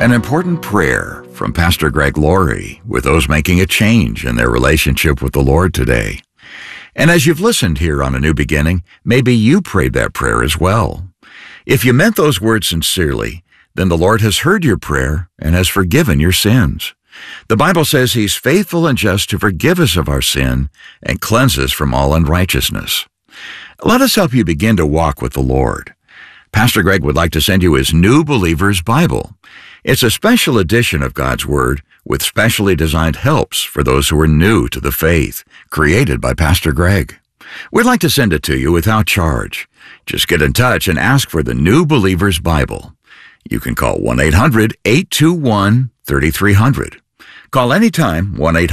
an important prayer from Pastor Greg Laurie with those making a change in their relationship with the Lord today. And as you've listened here on A New Beginning, maybe you prayed that prayer as well. If you meant those words sincerely, then the Lord has heard your prayer and has forgiven your sins. The Bible says He's faithful and just to forgive us of our sin and cleanse us from all unrighteousness. Let us help you begin to walk with the Lord. Pastor Greg would like to send you his New Believer's Bible. It's a special edition of God's Word with specially designed helps for those who are new to the faith, created by Pastor Greg. We'd like to send it to you without charge. Just get in touch and ask for the New Believer's Bible. You can call 1-800-821-3300. Call anytime,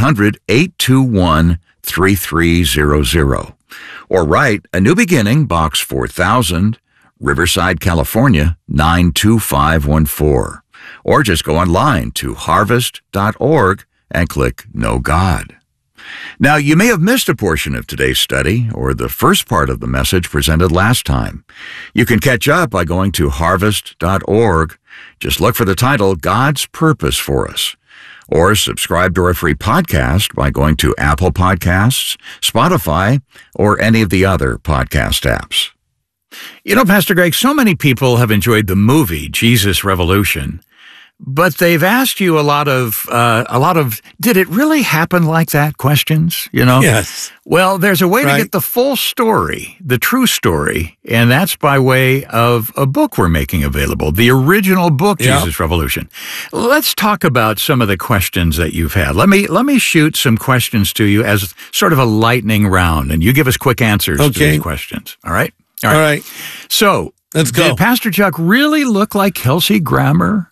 1-800-821-3300. Or write A New Beginning, Box 4000, Riverside, California, 92514. Or just go online to harvest.org and click Know God. Now, you may have missed a portion of today's study or the first part of the message presented last time. You can catch up by going to harvest.org. Just look for the title, God's Purpose for Us. Or subscribe to our free podcast by going to Apple Podcasts, Spotify, or any of the other podcast apps. You know, Pastor Greg, so many people have enjoyed the movie Jesus Revolution, but they've asked you a lot of, did it really happen like that questions, you know? Yes. Well, there's a way to get the full story, the true story, and that's by way of a book we're making available, the original book, Jesus Revolution. Let's talk about some of the questions that you've had. Let me shoot some questions to you as sort of a lightning round, and you give us quick answers to these questions, all right? All right. So, let's go. Did Pastor Chuck really look like Kelsey Grammer?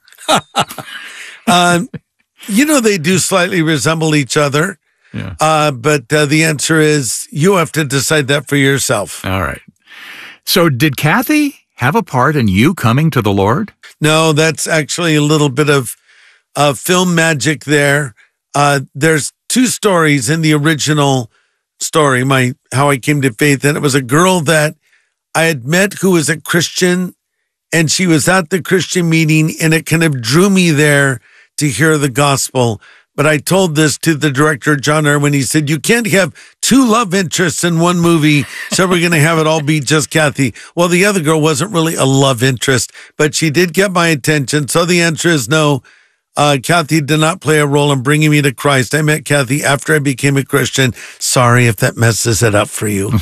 You know, they do slightly resemble each other. Yeah. But the answer is you have to decide that for yourself. All right. So did Kathy have a part in you coming to the Lord? No, that's actually a little bit of film magic there. There's two stories in the original story, how I came to faith. And it was a girl that I had met who was a Christian, and she was at the Christian meeting, and it kind of drew me there to hear the gospel. But I told this to the director, John Irwin. He said, you can't have two love interests in one movie, so we're going to have it all be just Kathy. Well, the other girl wasn't really a love interest, but she did get my attention. So the answer is no. Kathy did not play a role in bringing me to Christ. I met Kathy after I became a Christian. Sorry if that messes it up for you.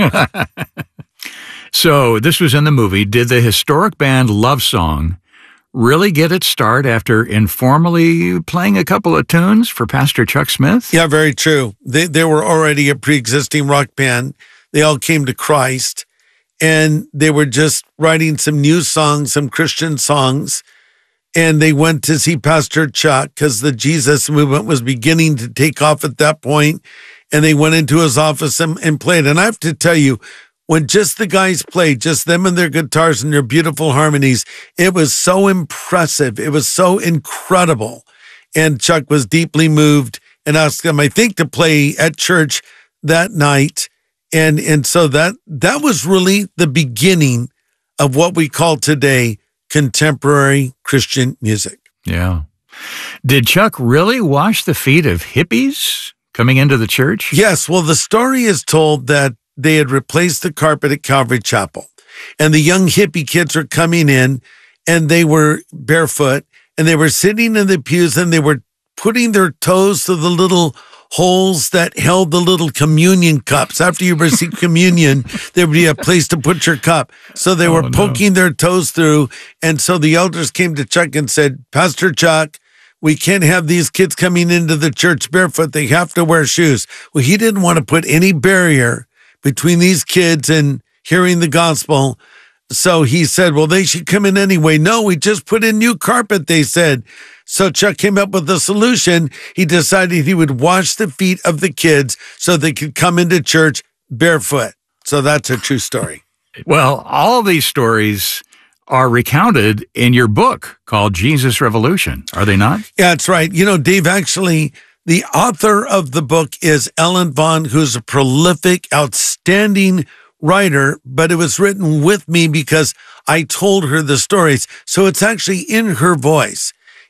So this was in the movie. Did the historic band Love Song really get its start after informally playing a couple of tunes for Pastor Chuck Smith? Yeah, very true. They were already a pre-existing rock band. They all came to Christ, and they were just writing some new songs, some Christian songs, and they went to see Pastor Chuck because the Jesus movement was beginning to take off at that point, and they went into his office and played. And I have to tell you, when just the guys played, just them and their guitars and their beautiful harmonies, it was so impressive. It was so incredible. And Chuck was deeply moved and asked them, I think, to play at church that night. And so that was really the beginning of what we call today contemporary Christian music. Yeah. Did Chuck really wash the feet of hippies coming into the church? Yes. Well, the story is told that they had replaced the carpet at Calvary Chapel, and the young hippie kids were coming in, and they were barefoot, and they were sitting in the pews, and they were putting their toes to the little holes that held the little communion cups. After you receive communion, there would be a place to put your cup. So they were poking their toes through, and so the elders came to Chuck and said, Pastor Chuck, we can't have these kids coming into the church barefoot. They have to wear shoes. Well, he didn't want to put any barrier between these kids and hearing the gospel. So he said, well, they should come in anyway. No, we just put in new carpet, they said. So Chuck came up with a solution. He decided he would wash the feet of the kids so they could come into church barefoot. So that's a true story. Well, all these stories are recounted in your book called Jesus Revolution, are they not? Yeah, that's right. You know, Dave, actually, the author of the book is Ellen Vaughn, who's a prolific, outstanding writer, but it was written with me because I told her the stories. So it's actually in her voice.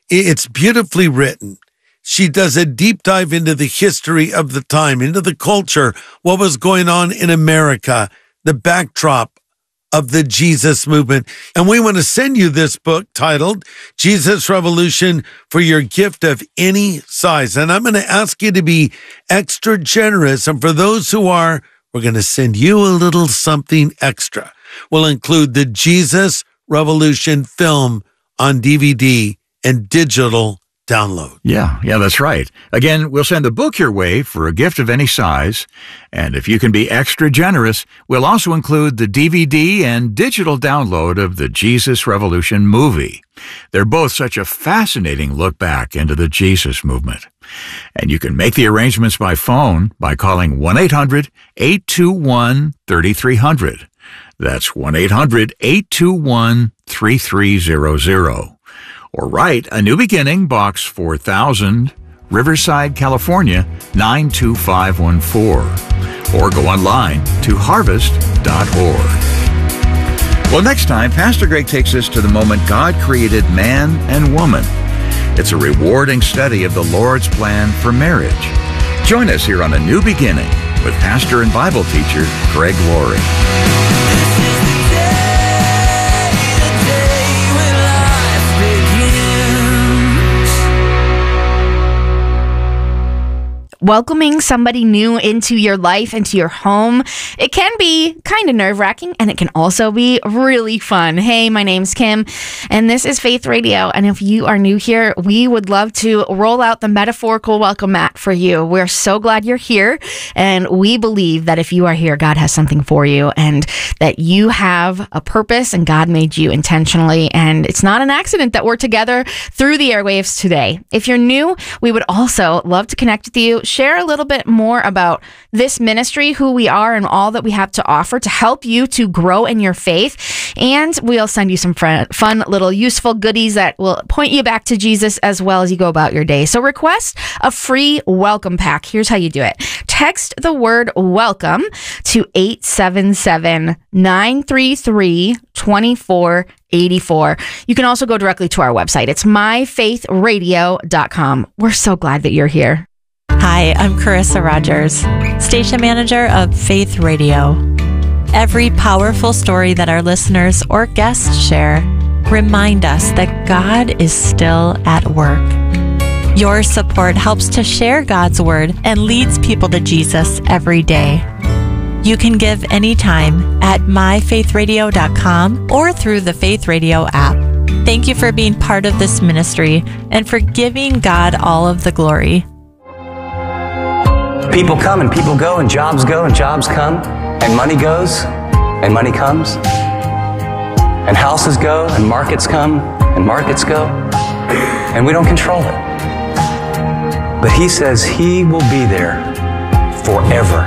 It's beautifully written. She does a deep dive into the history of the time, into the culture, what was going on in America, the backdrop of the Jesus movement. And we want to send you this book titled Jesus Revolution for your gift of any size. And I'm going to ask you to be extra generous. And for those who are, we're going to send you a little something extra. We'll include the Jesus Revolution film on DVD and digital download. Yeah, that's right. Again, we'll send the book your way for a gift of any size. And if you can be extra generous, we'll also include the DVD and digital download of the Jesus Revolution movie. They're both such a fascinating look back into the Jesus movement. And you can make the arrangements by phone by calling 1-800-821-3300. That's 1-800-821-3300. Or write A New Beginning, Box 4000, Riverside, California, 92514. Or go online to harvest.org. Well, next time, Pastor Greg takes us to the moment God created man and woman. It's a rewarding study of the Lord's plan for marriage. Join us here on A New Beginning with pastor and Bible teacher Greg Laurie. Welcoming somebody new into your life, into your home, it can be kind of nerve-wracking, and it can also be really fun. Hey, my name's Kim, and this is Faith Radio. And if you are new here, we would love to roll out the metaphorical welcome mat for you. We're so glad you're here, and we believe that if you are here, God has something for you, and that you have a purpose, and God made you intentionally, and it's not an accident that we're together through the airwaves today. If you're new, we would also love to connect with you, share a little bit more about this ministry, who we are, and all that we have to offer to help you to grow in your faith. And we'll send you some fun little useful goodies that will point you back to Jesus as well as you go about your day. So request a free welcome pack. Here's how you do it. Text the word welcome to 877-933-2484. You can also go directly to our website. It's myfaithradio.com. We're so glad that you're here. Hi, I'm Carissa Rogers, station manager of Faith Radio. Every powerful story that our listeners or guests share remind us that God is still at work. Your support helps to share God's word and leads people to Jesus every day. You can give anytime at myfaithradio.com or through the Faith Radio app. Thank you for being part of this ministry and for giving God all of the glory. People come and people go, and jobs go and jobs come, and money goes and money comes, and houses go and markets come and markets go, and we don't control it. But He says He will be there forever.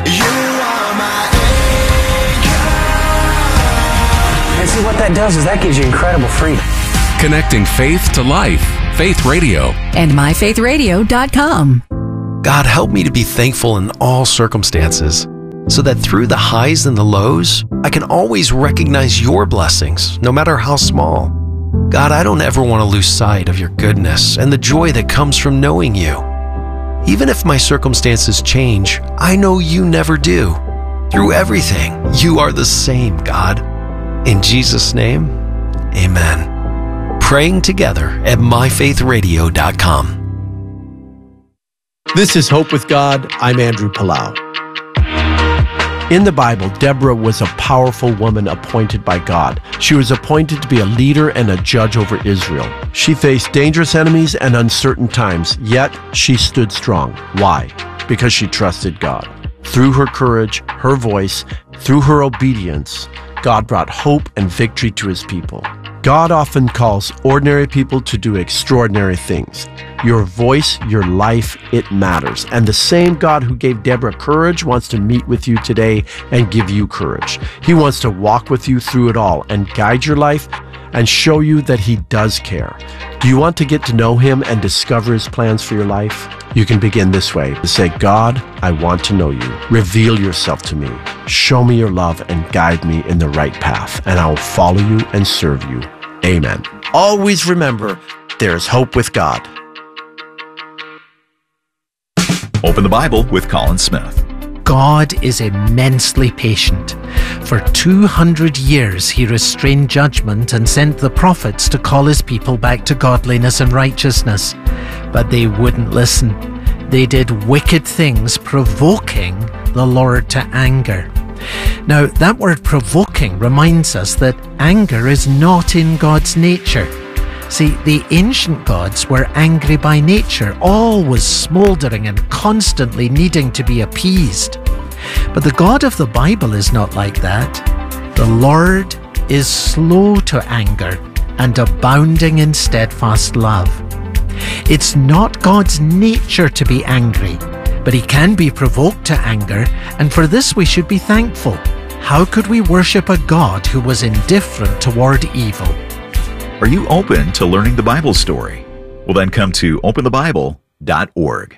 And see what that does is that gives you incredible freedom. Connecting faith to life. Faith Radio. And myfaithradio.com. God, help me to be thankful in all circumstances, so that through the highs and the lows, I can always recognize your blessings, no matter how small. God, I don't ever want to lose sight of your goodness and the joy that comes from knowing you. Even if my circumstances change, I know you never do. Through everything, you are the same, God. In Jesus' name, amen. Praying together at myfaithradio.com. This is Hope with God. I'm Andrew Palau. In the Bible, Deborah was a powerful woman appointed by God. She was appointed to be a leader and a judge over Israel. She faced dangerous enemies and uncertain times, yet she stood strong. Why? Because she trusted God. Through her courage, her voice, through her obedience, God brought hope and victory to His people. God often calls ordinary people to do extraordinary things. Your voice, your life, it matters. And the same God who gave Deborah courage wants to meet with you today and give you courage. He wants to walk with you through it all and guide your life and show you that He does care. Do you want to get to know Him and discover His plans for your life? You can begin this way. Say, God, I want to know you. Reveal yourself to me. Show me your love and guide me in the right path, and I will follow you and serve you. Amen. Always remember, there is hope with God. Open the Bible with Colin Smith. God is immensely patient. For 200 years he restrained judgment and sent the prophets to call his people back to godliness and righteousness. But they wouldn't listen. They did wicked things, provoking the Lord to anger. Now, that word provoking reminds us that anger is not in God's nature. See, the ancient gods were angry by nature, always smouldering and constantly needing to be appeased. But the God of the Bible is not like that. The Lord is slow to anger and abounding in steadfast love. It's not God's nature to be angry, but he can be provoked to anger, and for this we should be thankful. How could we worship a God who was indifferent toward evil? Are you open to learning the Bible story? Well, then come to openthebible.org.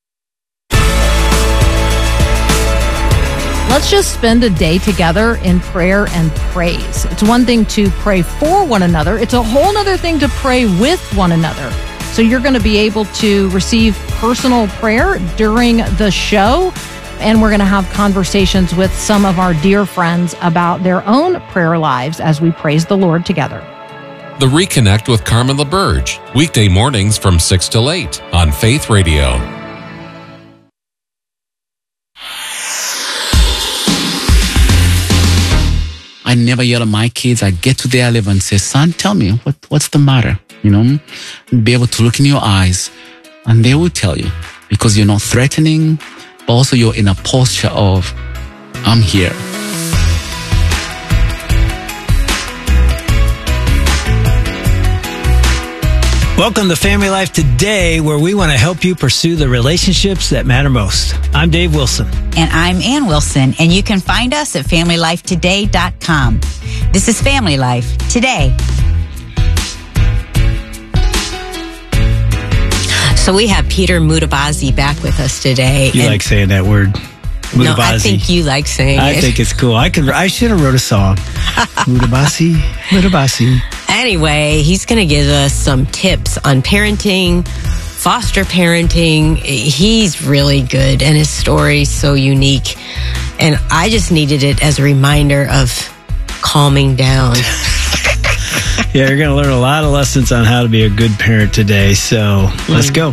Let's just spend a day together in prayer and praise. It's one thing to pray for one another. It's a whole other thing to pray with one another. So you're going to be able to receive personal prayer during the show. And we're going to have conversations with some of our dear friends about their own prayer lives as we praise the Lord together. The Reconnect with Carmen LaBerge, weekday mornings from 6 till 8 on Faith Radio. I never yell at my kids. I get to their level and say, son, tell me, what's the matter? You know, be able to look in your eyes, and they will tell you, because you're not threatening, but also you're in a posture of, I'm here. Welcome to Family Life Today, where we want to help you pursue the relationships that matter most. I'm Dave Wilson. And I'm Ann Wilson, and you can find us at FamilyLifeToday.com. This is Family Life Today. So we have Peter Mutabazi back with us today. You like saying that word, Mutabazi? No, I think you like saying it. I think it's cool. I should have wrote a song. Mutabazi, Mutabazi. Anyway, he's going to give us some tips on parenting, foster parenting. He's really good, and his story's so unique. And I just needed it as a reminder of calming down. Yeah, you're going to learn a lot of lessons on how to be a good parent today. So let's go.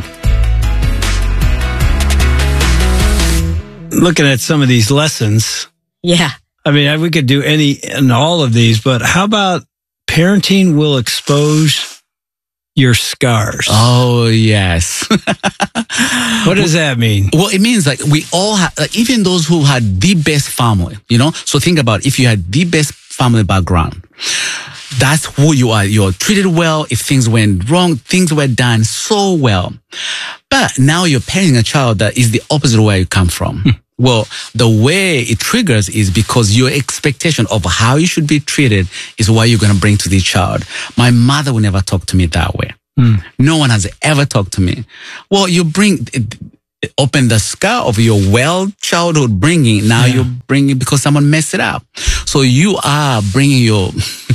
Looking at some of these lessons. Yeah. I mean, we could do any and all of these, but how about parenting will expose your scars? Oh, yes. What does that mean? Well, it means like we all have, like, even those who had the best family, you know? So think about if you had the best family background, that's who you are. You're treated well. If things went wrong, things were done so well. But now you're parenting a child that is the opposite of where you come from. Well, the way it triggers is because your expectation of how you should be treated is what you're going to bring to the child. My mother will never talk to me that way. No one has ever talked to me. Well, you open the scar of your childhood bringing. Now you're bringing because someone messed it up. So you are bringing your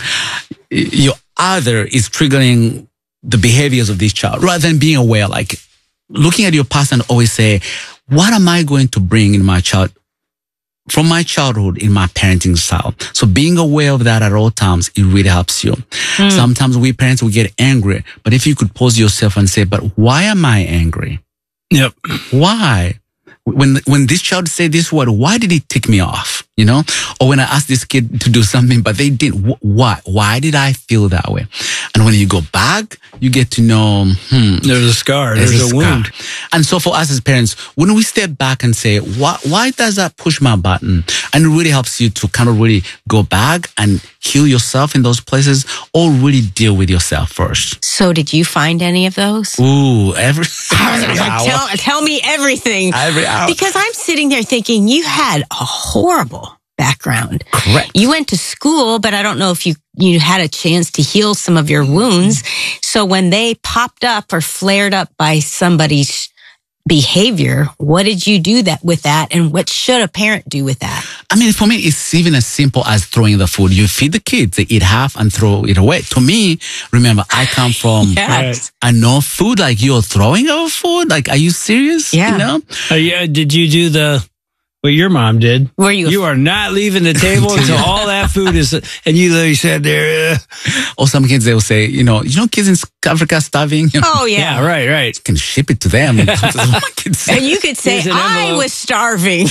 other is triggering the behaviors of this child rather than being aware, like looking at your past and always say, what am I going to bring in my child from my childhood in my parenting style? So being aware of that at all times, it really helps you. Sometimes we parents will get angry, but if you could pause yourself and say, but why am I angry? Yep. Why? When this child said this word, why did it tick me off? You know? Or when I asked this kid to do something, but they didn't. Why? Why did I feel that way? And when you go back, you get to know, there's a scar. There's a wound. And so for us as parents, when we step back and say, why does that push my button? And it really helps you to kind of really go back and heal yourself in those places or really deal with yourself first. So did you find any of those? Ooh, every hour. Tell me everything. Every hour. Because I'm sitting there thinking you had a horrible background. Correct. You went to school, but I don't know if you had a chance to heal some of your wounds. So when they popped up or flared up by somebody's behavior. What did you do with that? And what should a parent do with that? I mean, for me, it's even as simple as throwing the food. You feed the kids, they eat half and throw it away. To me, remember, I come from, Yes. I know food, like you're throwing our food. Like, are you serious? Yeah. You know? Did you do what your mom did? Were you are not leaving the table until all that food is, and you literally said there. Or some kids, they will say, kids in Africa starving. Oh, yeah. Right. You can ship it to them. And you could say, I was starving.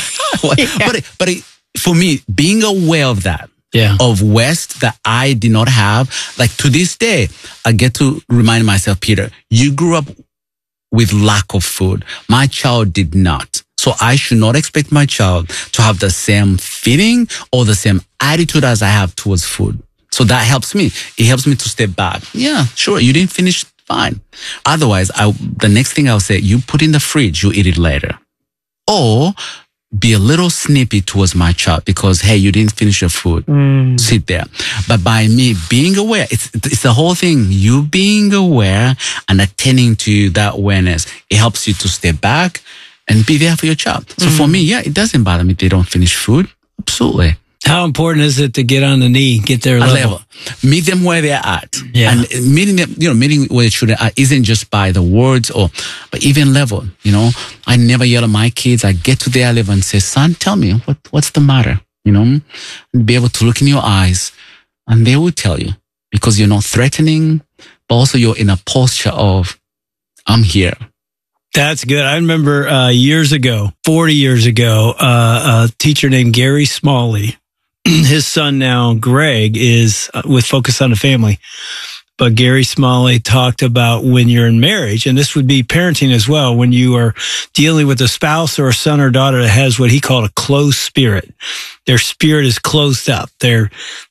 But for me, being aware of that, of West that I did not have, like to this day, I get to remind myself, Peter, you grew up with lack of food. My child did not. So I should not expect my child to have the same feeling or the same attitude as I have towards food. So that helps me. It helps me to step back. Yeah, sure. You didn't finish. Fine. Otherwise, the next thing I'll say, you put in the fridge, you eat it later. Or be a little snippy towards my child because, hey, you didn't finish your food. Sit there. But by me being aware, it's the whole thing. You being aware and attending to that awareness, it helps you to step back and be there for your child. So for me, it doesn't bother me if they don't finish food. Absolutely. How important is it to get on the knee, get their level? Meet them where they're at. Yeah. And meeting them, meeting where the children are isn't just by the words but even level, I never yell at my kids. I get to their level and say, son, tell me, what's the matter? And be able to look in your eyes and they will tell you because you're not threatening, but also you're in a posture of, I'm here. That's good. I remember years ago, 40 years ago, a teacher named Gary Smalley, his son now, Greg, is with Focus on the Family. But Gary Smalley talked about when you're in marriage, and this would be parenting as well, when you are dealing with a spouse or a son or daughter that has what he called a closed spirit. Their spirit is closed up. They're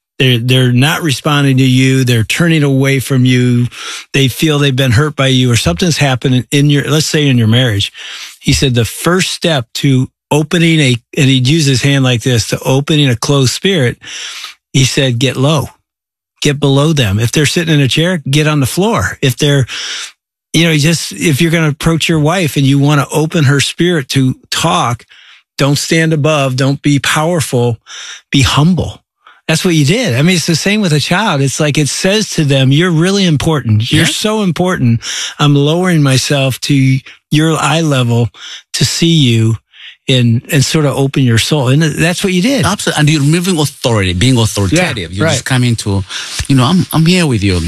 not responding to you. They're turning away from you. They feel they've been hurt by you or something's happened let's say in your marriage. He said the first step to opening and he'd use his hand like this, to opening a closed spirit, he said, get low, get below them. If they're sitting in a chair, get on the floor. If they're, if you're going to approach your wife and you want to open her spirit to talk, don't stand above, don't be powerful, be humble. That's what you did. I mean, it's the same with a child. It's like it says to them, you're really important. You're so important. I'm lowering myself to your eye level to see you and sort of open your soul. And that's what you did. Absolutely. And you're removing authority, being authoritative. Yeah, you're just coming to, I'm here with you,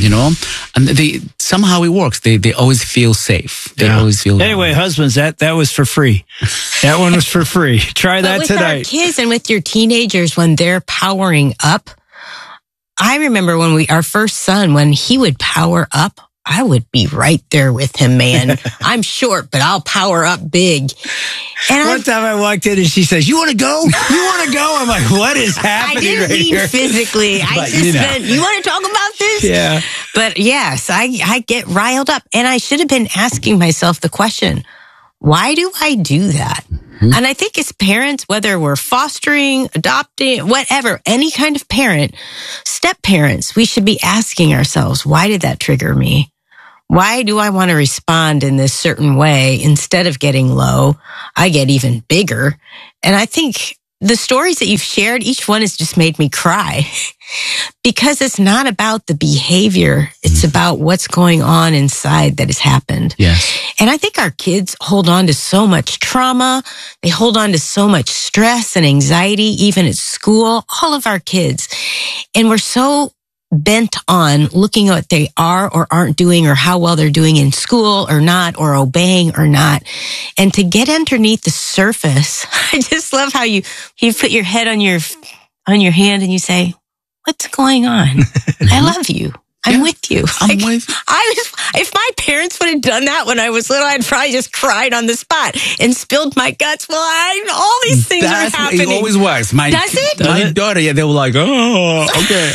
and somehow it works. They always feel safe. They always feel. Anyway, husbands, that was for free. That one was for free. Try that with tonight. Our kids and with your teenagers, when they're powering up, I remember our first son, when he would power up, I would be right there with him, man. I'm short, but I'll power up big. And one time I walked in and she says, you want to go? You want to go? I'm like, what is happening? I didn't right mean here? physically. I just meant, you want to talk about this? Yeah. But yes, I get riled up. And I should have been asking myself the question, why do I do that? And I think as parents, whether we're fostering, adopting, whatever, any kind of parent, step parents, we should be asking ourselves, why did that trigger me? Why do I want to respond in this certain way? Instead of getting low, I get even bigger. And I think the stories that you've shared, each one has just made me cry because it's not about the behavior. It's about what's going on inside that has happened. Yes. And I think our kids hold on to so much trauma. They hold on to so much stress and anxiety, even at school, all of our kids. And we're so bent on looking at what they are or aren't doing or how well they're doing in school or not, or obeying or not. And to get underneath the surface, I just love how you put your head on your hand and you say, what's going on? I love you. I'm with you. I'm with you. If my parents would have done that when I was little, I'd probably just cried on the spot and spilled my guts. Well, all these things are happening. It always works. Does it? My daughter, they were like, oh,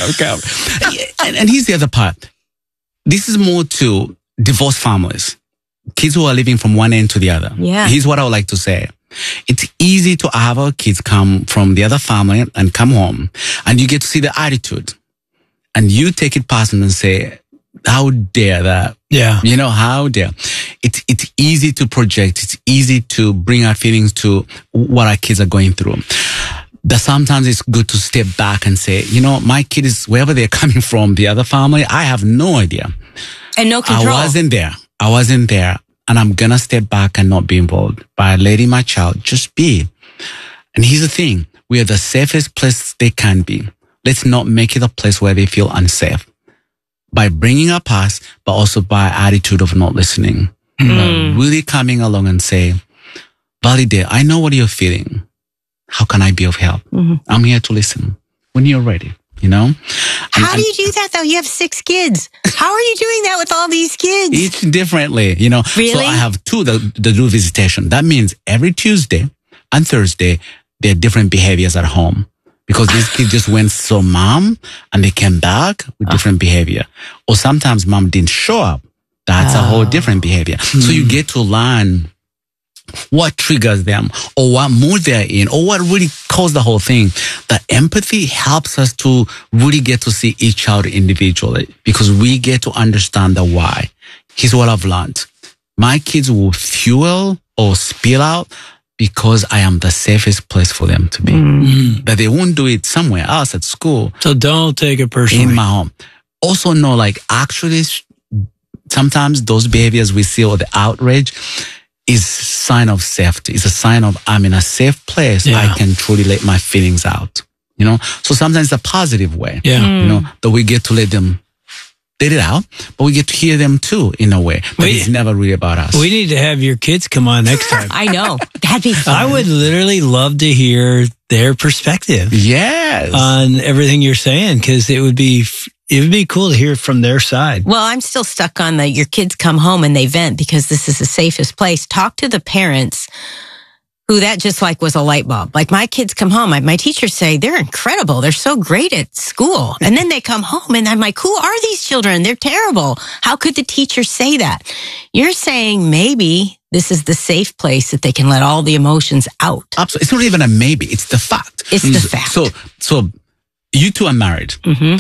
okay. And here's the other part. This is more to divorced families, kids who are living from one end to the other. Yeah. Here's what I would like to say. It's easy to have our kids come from the other family and come home, and you get to see the attitude. And you take it personal and say, how dare that Yeah. You know, how dare. It's easy to project. It's easy to bring our feelings to what our kids are going through. But sometimes it's good to step back and say, you know, my kid is wherever they're coming from, the other family, I have no idea. And no control. I wasn't there. And I'm going to step back and not be involved by letting my child just be. And here's the thing. We are the safest place they can be. Let's not make it a place where they feel unsafe. By bringing up past, but also by attitude of not listening. Really coming along and say, validate, I know what you're feeling. How can I be of help? I'm here to listen when you're ready, you know? How do you do that though? You have 6 kids. How are you doing that with all these kids? Each differently, you know? Really? So I have 2 that do visitation. That means every Tuesday and Thursday, there are different behaviors at home. Because these kids just went so mom and they came back with different behavior. Or sometimes mom didn't show up. That's a whole different behavior. So you get to learn what triggers them or what mood they're in or what really caused the whole thing. The empathy helps us to really get to see each child individually because we get to understand the why. Here's what I've learned. My kids will fuel or spill out because I am the safest place for them to be. But they won't do it somewhere else at school. So don't take it personally. In my home. Also know, like, actually, sometimes those behaviors we see or the outrage is sign of safety. It's a sign of I'm in a safe place. Yeah. I can truly let my feelings out. You know? So sometimes it's a positive way. Yeah. You know, that we get to let them let it out, but we get to hear them too in a way. But it's never really about us. We need to have your kids come on next time. I know. That'd be fun. I would literally love to hear their perspective. Yes. On everything you're saying, because it would be cool to hear from their side. Well, I'm still stuck on your kids come home and they vent because this is the safest place. Talk to the parents who that just was a light bulb. Like my kids come home, my teachers say they're incredible. They're so great at school. And then they come home and I'm like, who are these children? They're terrible. How could the teacher say that? You're saying maybe this is the safe place that they can let all the emotions out. Absolutely. It's not even a maybe. It's the fact. It's the fact. So you two are married.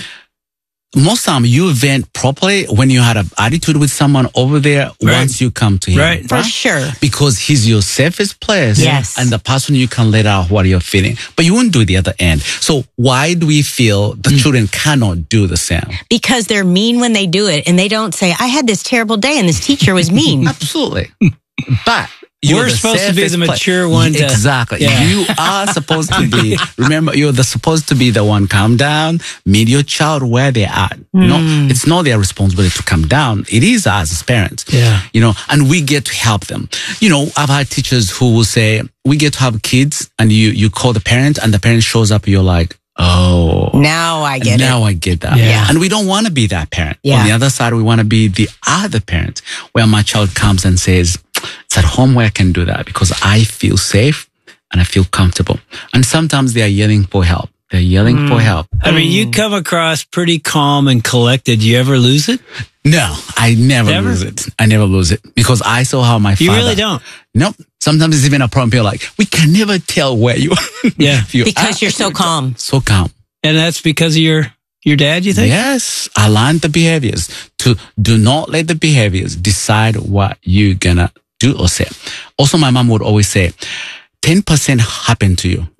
Most time you vent properly when you had an attitude with someone over there once you come to him. Right. For sure. Because he's your safest place. Yes. And the person you can let out what you're feeling. But you won't do the other end. So why do we feel the children cannot do the same? Because they're mean when they do it and they don't say, I had this terrible day and this teacher was mean. Absolutely. But we're supposed to be the mature one. Exactly. Yeah. You are supposed to be, remember, you're supposed to be the one calm down, meet your child where they're at. No, it's not their responsibility to come down. It is us as parents. Yeah. You know, and we get to help them. You know, I've had teachers who will say, we get to have kids and you call the parent and the parent shows up, you're like, oh. Now I get it. Now I get that. Yeah. And we don't want to be that parent. Yeah. On the other side, we want to be the other parent where my child comes and says, it's at home where I can do that because I feel safe and I feel comfortable. And sometimes they are yelling for help. They're yelling for help. I mean, you come across pretty calm and collected. You ever lose it? No, I never lose it. I never lose it because I saw how my father. You really don't? Nope. Sometimes it's even a problem. People are like, we can never tell where you are. Yeah. Because you're so calm. So calm. And that's because of your dad, you think? Yes. I learned the behaviors to do not let the behaviors decide what you're gonna do or say. Also, my mom would always say, 10% happened to you.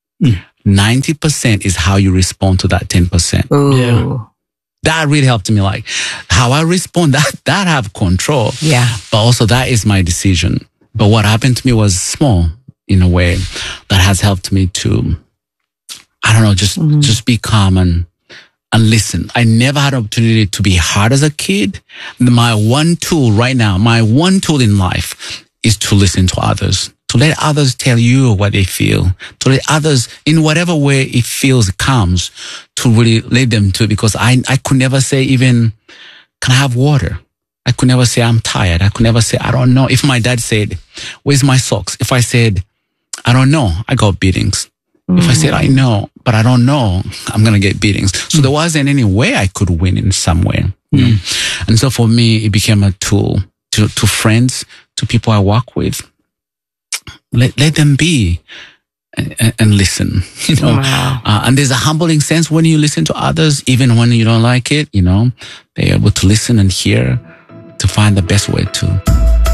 90% is how you respond to that 10%. Ooh. Yeah. That really helped me. Like how I respond, that have control. Yeah. But also that is my decision. But what happened to me was small in a way that has helped me to, I don't know, just be calm and listen. I never had an opportunity to be hard as a kid. My one tool right now, my one tool in life is to listen to others, to let others tell you what they feel, to let others, in whatever way it feels comes, to really let them to, because I could never say even, can I have water? I could never say I'm tired. I could never say, I don't know. If my dad said, where's my socks? If I said, I don't know, I got beatings. If I said, I know, but I don't know, I'm going to get beatings. So there wasn't any way I could win in some way. You know? And so for me, it became a tool to friends, to people I work with. Let them be and listen, you know. Wow. And there's a humbling sense when you listen to others, even when you don't like it, you know, they're able to listen and hear, to find the best way to.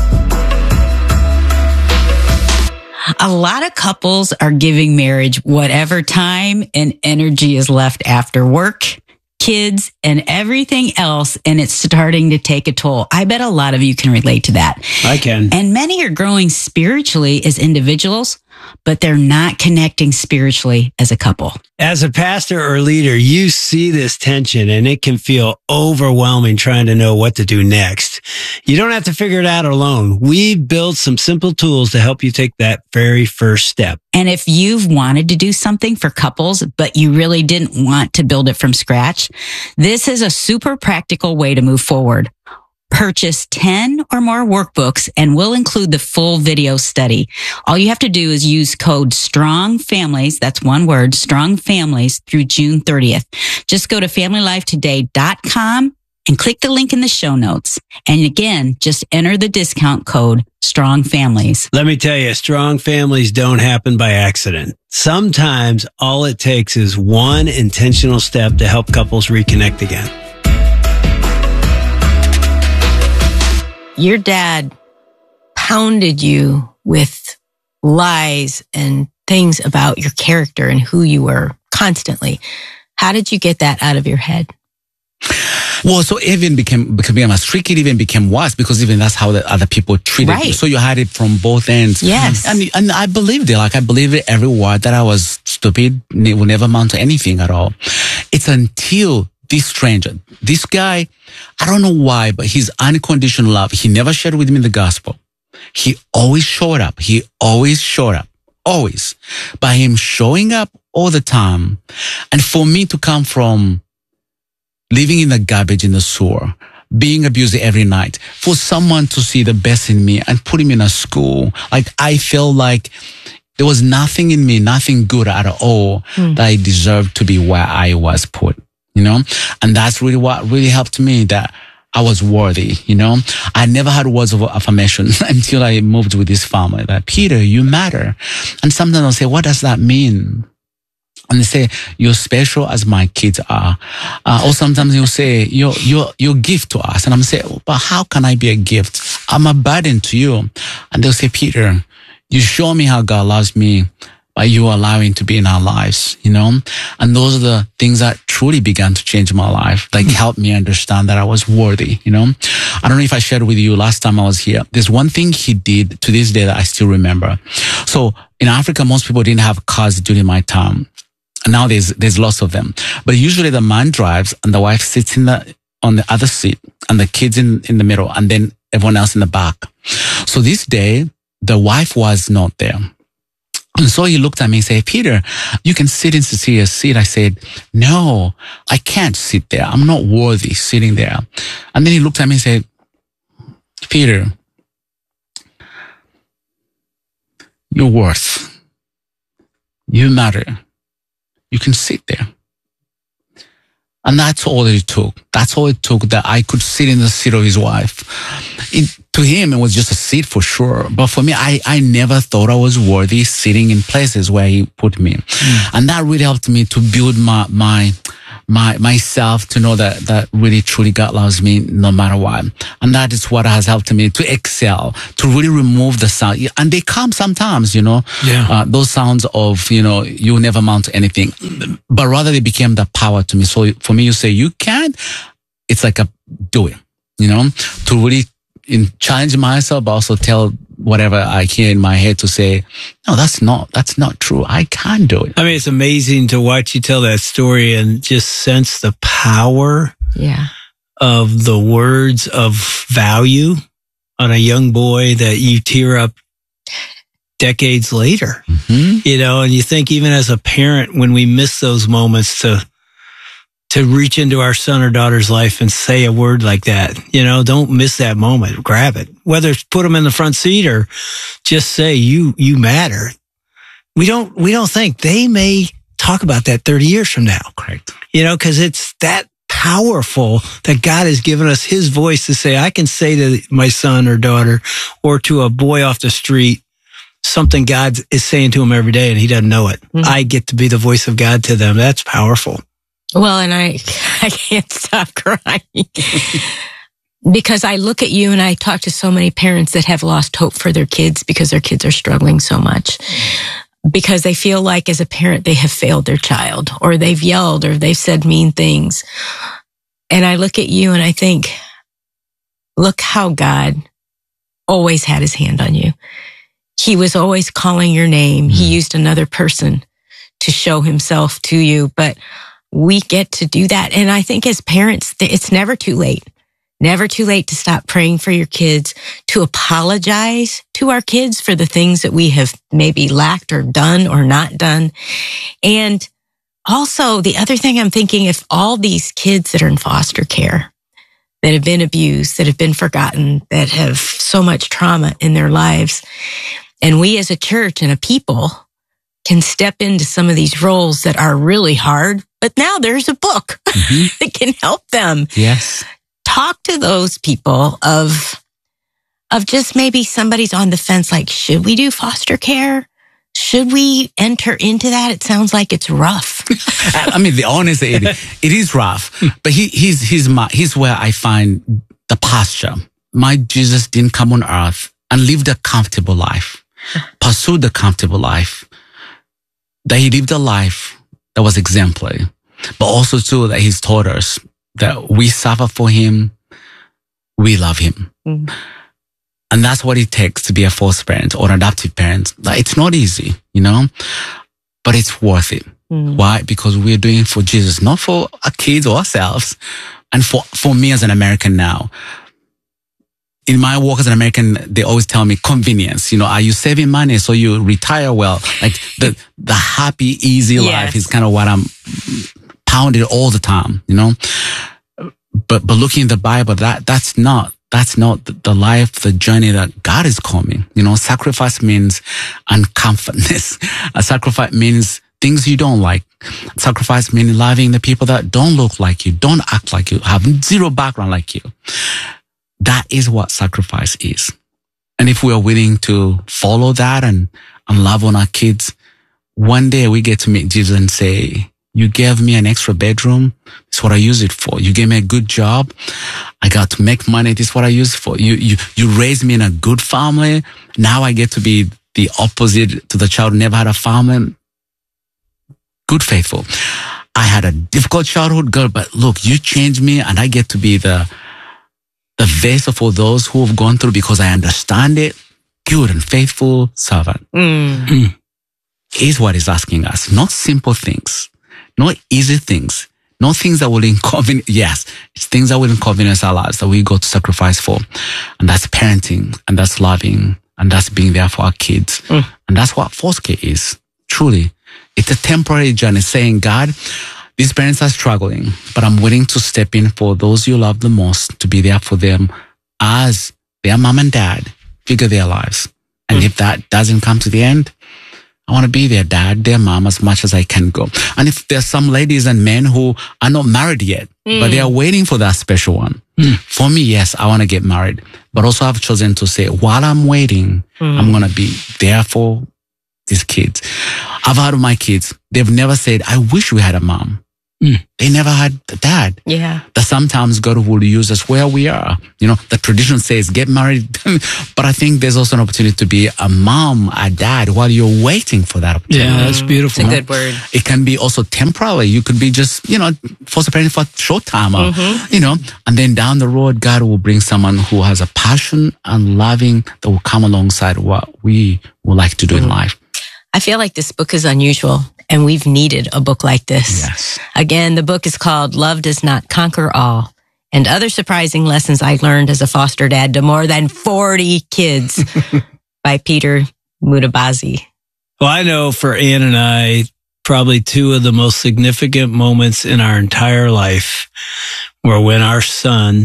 A lot of couples are giving marriage whatever time and energy is left after work, kids, and everything else, and it's starting to take a toll. I bet a lot of you can relate to that. I can. And many are growing spiritually as individuals, but they're not connecting spiritually as a couple. As a pastor or leader, you see this tension and it can feel overwhelming trying to know what to do next. You don't have to figure it out alone. We've built some simple tools to help you take that very first step. And if you've wanted to do something for couples, but you really didn't want to build it from scratch, this is a super practical way to move forward. Purchase 10 or more workbooks and we'll include the full video study. All you have to do is use code STRONGFamilies, that's one word, STRONGFamilies, through June 30th. Just go to FamilyLifeToday.com and click the link in the show notes. And again, just enter the discount code STRONGFamilies. Let me tell you, strong families don't happen by accident. Sometimes all it takes is one intentional step to help couples reconnect again. Your dad pounded you with lies and things about your character and who you were constantly. How did you get that out of your head? Well, so even becoming a street kid even became worse because even that's how the other people treated you. So you had it from both ends. Yes. And I believed it. Like I believed every word that I was stupid, would never amount to anything at all. It's until this stranger, this guy, I don't know why, but his unconditional love, he never shared with me the gospel. He always showed up. Always. By him showing up all the time. And for me to come from living in the garbage in the sewer, being abused every night, for someone to see the best in me and put him in a school, like I felt like there was nothing in me, nothing good at all that I deserved to be where I was put. You know, and that's really what really helped me, that I was worthy. You know, I never had words of affirmation until I moved with this family that, Peter, you matter. And sometimes I'll say, what does that mean? And they say, you're special as my kids are. Or sometimes you'll say, you're a gift to us. And I'm saying, but how can I be a gift? I'm a burden to you. And they'll say, Peter, you show me how God loves me by you allowing to be in our lives, you know? And those are the things that truly began to change my life, like helped me understand that I was worthy, you know? I don't know if I shared with you last time I was here. There's one thing he did to this day that I still remember. So in Africa, most people didn't have cars during my time. And now there's lots of them. But usually the man drives and the wife sits on the other seat and the kids in the middle and then everyone else in the back. So this day, the wife was not there. And so he looked at me and said, Peter, you can sit in Cecilia's seat. I said, no, I can't sit there. I'm not worthy sitting there. And then he looked at me and said, Peter, you're worth. You matter. You can sit there. And that's all it took. That's all it took, that I could sit in the seat of his wife. To him, it was just a seat for sure. But for me, I never thought I was worthy sitting in places where he put me. And that really helped me to build myself, to know that really truly God loves me no matter what. And that is what has helped me to excel, to really remove the sound. And they come sometimes, you know, those sounds of, you know, you never amount to anything, but rather they became the power to me. So for me, you say you can't, it's like a do it, you know, to really challenge myself, but also tell whatever I hear in my head to say, no, that's not true. I can't do it. I mean, it's amazing to watch you tell that story and just sense the power of the words of value on a young boy that you tear up decades later. You know, and you think even as a parent, when we miss those moments to reach into our son or daughter's life and say a word like that, you know, don't miss that moment. Grab it. Whether it's put them in the front seat or just say, you matter. We don't think they may talk about that 30 years from now. Correct. You know, cause it's that powerful that God has given us his voice to say, I can say to my son or daughter or to a boy off the street, something God is saying to him every day and he doesn't know it. I get to be the voice of God to them. That's powerful. Well, and I can't stop crying. Because I look at you and I talk to so many parents that have lost hope for their kids because their kids are struggling so much. Because they feel like as a parent, they have failed their child, or they've yelled, or they've said mean things. And I look at you and I think, look how God always had his hand on you. He was always calling your name. He used another person to show himself to you, but we get to do that. And I think as parents, it's never too late. Never too late to stop praying for your kids, to apologize to our kids for the things that we have maybe lacked or done or not done. And also the other thing I'm thinking, if all these kids that are in foster care, that have been abused, that have been forgotten, that have so much trauma in their lives, and we as a church and a people can step into some of these roles that are really hard, but now there's a book that can help them. Yes. Talk to those people of just maybe somebody's on the fence, like, should we do foster care? Should we enter into that? It sounds like it's rough. I mean, the honest, it is rough, but he's where I find the posture. My Jesus didn't come on earth and live the comfortable life, pursue the comfortable life, that he lived a life that was exemplary, but also too that he's taught us that we suffer for him, we love him. And that's what it takes to be a foster parent or an adoptive parent. Like, it's not easy, but it's worth it. Why? Because we're doing it for Jesus, not for our kids or ourselves. And for me as an American now, in my work as an American, they always tell me convenience. Are you saving money so you retire well? Like the happy, easy life is kind of what I'm pounded all the time, But looking in the Bible, that's not the life, the journey that God is calling. Sacrifice means uncomfortness. A sacrifice means things you don't like. Sacrifice means loving the people that don't look like you, don't act like you, have zero background like you. That is what sacrifice is. And if we are willing to follow that and love on our kids, one day we get to meet Jesus and say, you gave me an extra bedroom. It's what I use it for. You gave me a good job. I got to make money. This is what I use it for. You raised me in a good family. Now I get to be the opposite to the child who never had a family. Good, faithful. I had a difficult childhood, girl, but look, you changed me and I get to be the vessel for those who have gone through because I understand it. Good and faithful servant. Is what he's asking us. Not simple things. Not easy things. Not things that will inconvenience. Yes, it's things that will inconvenience our lives that we go to sacrifice for. And that's parenting. And that's loving. And that's being there for our kids. And that's what foster care is. Truly. It's a temporary journey saying, God, these parents are struggling, but I'm willing to step in for those you love the most, to be there for them as their mom and dad figure their lives. And if that doesn't come to the end, I want to be their dad, their mom as much as I can go. And if there's some ladies and men who are not married yet, but they are waiting for that special one. For me, yes, I want to get married, but also I've chosen to say, while I'm waiting, I'm going to be there for these kids. I've had my kids, they've never said, I wish we had a mom. They never had a dad. Yeah. That sometimes God will use us where we are. The tradition says get married. But I think there's also an opportunity to be a mom, a dad while you're waiting for that opportunity. Yeah, that's beautiful. It's a good word. It can be also temporary. You could be just, foster parent for a short time, and then down the road, God will bring someone who has a passion and loving that will come alongside what we would like to do in life. I feel like this book is unusual, and we've needed a book like this. Yes. Again, the book is called Love Does Not Conquer All, and Other Surprising Lessons I Learned as a Foster Dad to More Than 40 Kids by Peter Mutabazi. Well, I know for Ann and I, probably two of the most significant moments in our entire life were when our son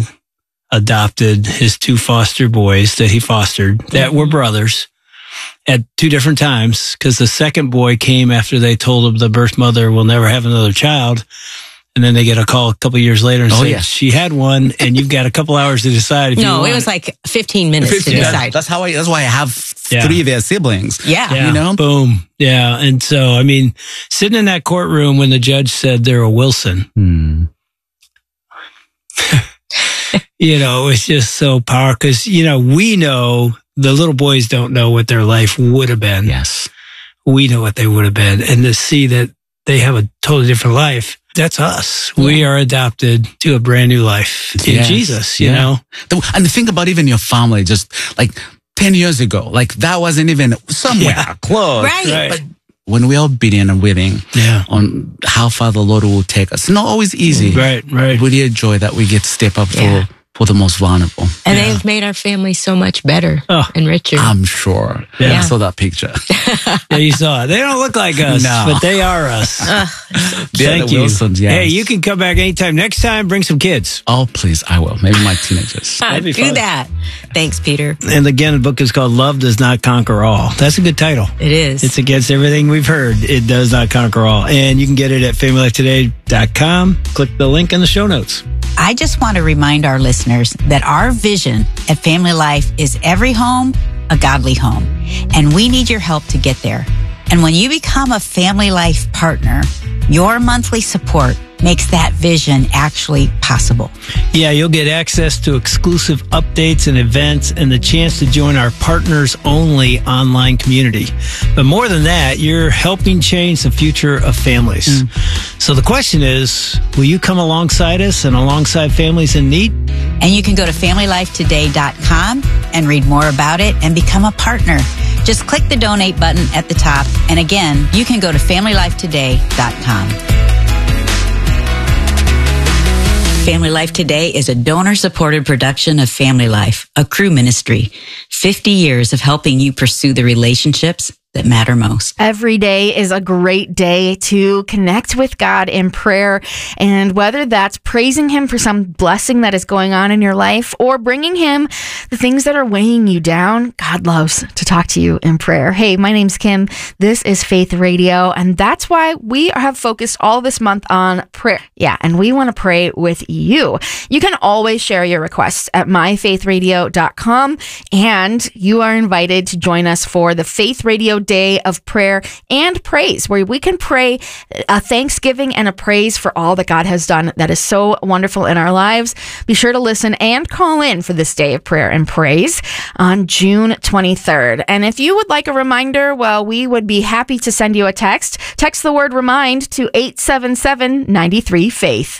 adopted his two foster boys that he fostered that were brothers at two different times, because the second boy came after they told him the birth mother will never have another child. And then they get a call a couple years later and say, she had one and you've got a couple hours to decide if you want. No, it was like 15 minutes to decide. That's why I have three of their siblings. Yeah. Boom. Yeah. And so, I mean, sitting in that courtroom when the judge said they're a Wilson. It's just so powerful because, we know the little boys don't know what their life would have been. Yes. We know what they would have been. And to see that they have a totally different life, that's us. Yeah. We are adopted to a brand new life in Jesus, you know? And think about even your family, just like 10 years ago, like that wasn't even somewhere close. Right. But when we're obedient and willing on how far the Lord will take us, not always easy. Right. Really a joy that we get to step up for the most vulnerable. And they've made our family so much better and richer. I'm sure. Yeah. I saw that picture. Yeah, you saw it. They don't look like us, but they are us. Thank you. Wilsons, yes. Hey, you can come back anytime. Next time, bring some kids. Oh, please, I will. Maybe my teenagers. Do that. Thanks, Peter. And again, the book is called Love Does Not Conquer All. That's a good title. It is. It's against everything we've heard. It does not conquer all. And you can get it at FamilyLifeToday.com. Click the link in the show notes. I just want to remind our listeners that our vision at Family Life is every home, a godly home. And we need your help to get there. And when you become a Family Life partner, your monthly support makes that vision actually possible. Yeah, you'll get access to exclusive updates and events and the chance to join our partners only online community. But more than that, you're helping change the future of families. So the question is, will you come alongside us and alongside families in need? And you can go to FamilyLifeToday.com and read more about it and become a partner. Just click the donate button at the top. And again, you can go to FamilyLifeToday.com. Family Life Today is a donor-supported production of Family Life, a crew ministry. 50 years of helping you pursue the relationships that matter most. Every day is a great day to connect with God in prayer. And whether that's praising Him for some blessing that is going on in your life or bringing Him the things that are weighing you down, God loves to talk to you in prayer. Hey, my name's Kim. This is Faith Radio. And that's why we have focused all this month on prayer. Yeah, and we want to pray with you. You can always share your requests at myfaithradio.com. And you are invited to join us for the Faith Radio Day of Prayer and Praise, where we can pray a thanksgiving and a praise for all that God has done that is so wonderful in our lives. Be sure to listen and call in for this day of prayer and praise on June 23rd. And if you would like a reminder, well, we would be happy to send you a text. Text the word REMIND to 877-93-FAITH.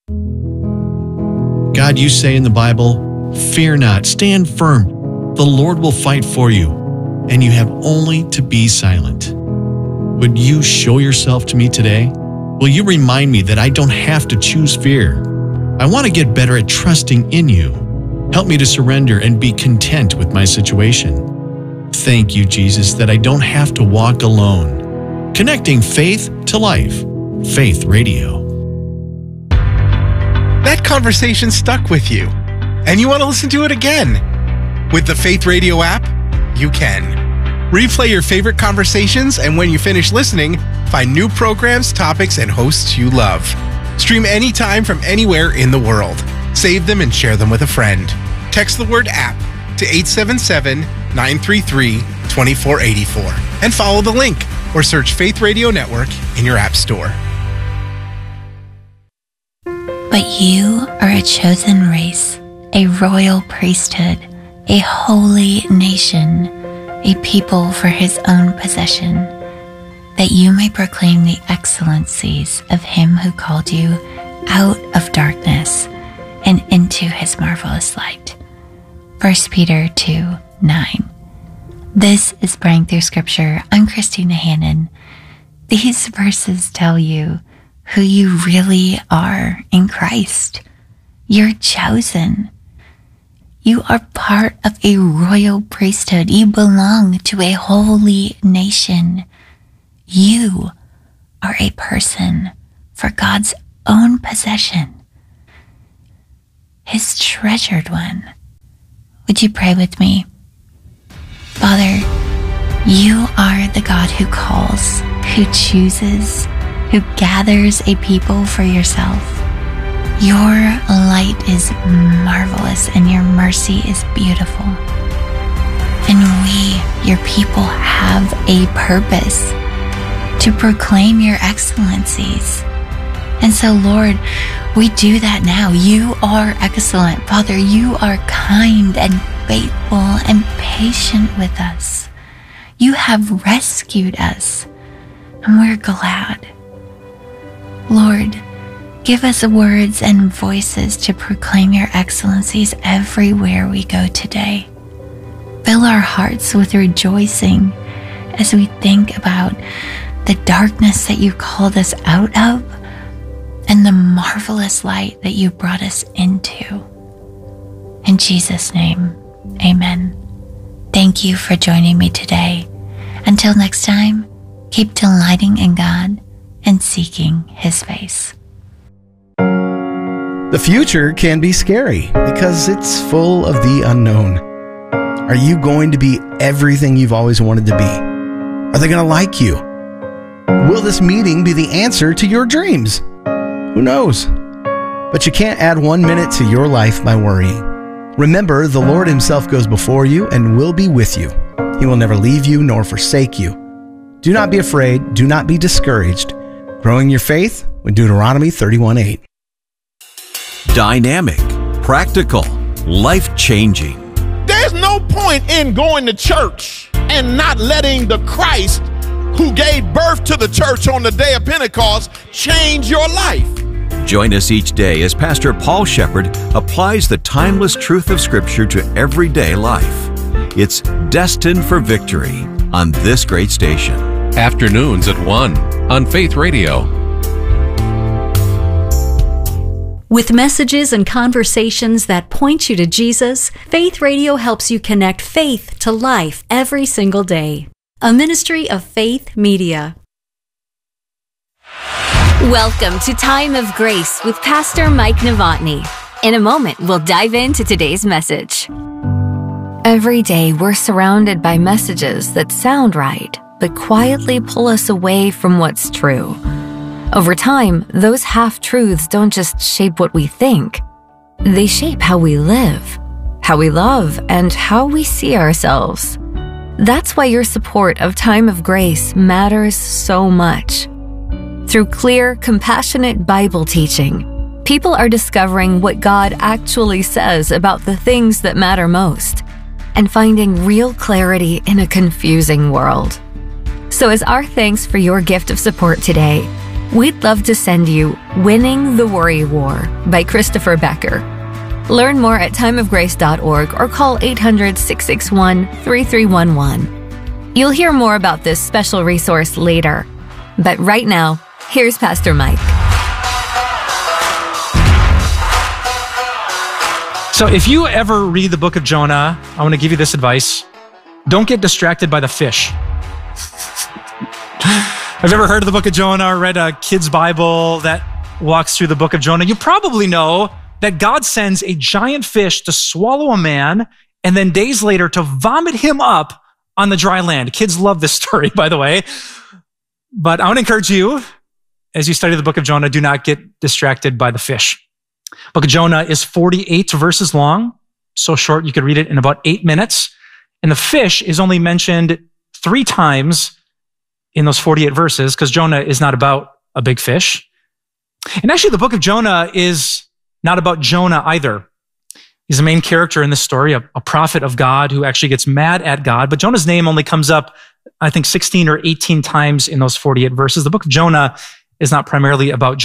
God, you say in the Bible, fear not, stand firm. The Lord will fight for you, and you have only to be silent. Would you show yourself to me today? Will you remind me that I don't have to choose fear? I want to get better at trusting in you. Help me to surrender and be content with my situation. Thank you, Jesus, that I don't have to walk alone. Connecting faith to life. Faith Radio. That conversation stuck with you, and you want to listen to it again. With the Faith Radio app, you can. Replay your favorite conversations, and when you finish listening, find new programs, topics, and hosts you love. Stream anytime from anywhere in the world. Save them and share them with a friend. Text the word app to 877-933-2484 and follow the link or search Faith Radio Network in your app store. But you are a chosen race, a royal priesthood, a holy nation, a people for His own possession, that you may proclaim the excellencies of Him who called you out of darkness and into His marvelous light. 1 Peter 2:9. This is Praying Through Scripture. I'm Christina Hannon. These verses tell you who you really are in Christ. You're chosen. You are part of a royal priesthood. You belong to a holy nation. You are a person for God's own possession, His treasured one. Would you pray with me? Father, you are the God who calls, who chooses, who gathers a people for yourself. Your light is marvelous and your mercy is beautiful. And we, your people, have a purpose to proclaim your excellencies. And so, Lord, we do that now. You are excellent. Father, you are kind and faithful and patient with us. You have rescued us, and we're glad. Lord, give us words and voices to proclaim your excellencies everywhere we go today. Fill our hearts with rejoicing as we think about the darkness that you called us out of and the marvelous light that you brought us into. In Jesus' name, amen. Thank you for joining me today. Until next time, keep delighting in God and seeking His face. The future can be scary because it's full of the unknown. Are you going to be everything you've always wanted to be? Are they going to like you? Will this meeting be the answer to your dreams? Who knows? But you can't add 1 minute to your life by worrying. Remember, the Lord Himself goes before you and will be with you. He will never leave you nor forsake you. Do not be afraid. Do not be discouraged. Growing your faith with Deuteronomy 31:8. Dynamic, practical, life-changing. There's no point in going to church and not letting the Christ who gave birth to the church on the day of Pentecost change your life. Join us each day as Pastor Paul Shepherd applies the timeless truth of Scripture to everyday life. It's Destined for Victory on this great station. Afternoons at 1 on Faith Radio. With messages and conversations that point you to Jesus, Faith Radio helps you connect faith to life every single day. A ministry of Faith Media. Welcome to Time of Grace with Pastor Mike Novotny. In a moment, we'll dive into today's message. Every day, we're surrounded by messages that sound right, but quietly pull us away from what's true. Over time, those half-truths don't just shape what we think. They shape how we live, how we love, and how we see ourselves. That's why your support of Time of Grace matters so much. Through clear, compassionate Bible teaching, people are discovering what God actually says about the things that matter most and finding real clarity in a confusing world. So as our thanks for your gift of support today, we'd love to send you Winning the Worry War by Christopher Becker. Learn more at timeofgrace.org or call 800-661-3311. You'll hear more about this special resource later. But right now, here's Pastor Mike. So if you ever read the book of Jonah, I want to give you this advice. Don't get distracted by the fish. Have you ever heard of the book of Jonah or read a kid's Bible that walks through the book of Jonah? You probably know that God sends a giant fish to swallow a man and then days later to vomit him up on the dry land. Kids love this story, by the way. But I want to encourage you, as you study the book of Jonah, do not get distracted by the fish. Book of Jonah is 48 verses long, so short you could read it in about 8 minutes. And the fish is only mentioned 3 times in those 48 verses, because Jonah is not about a big fish. And actually, the book of Jonah is not about Jonah either. He's the main character in this story, a prophet of God who actually gets mad at God. But Jonah's name only comes up, I think, 16 or 18 times in those 48 verses. The book of Jonah is not primarily about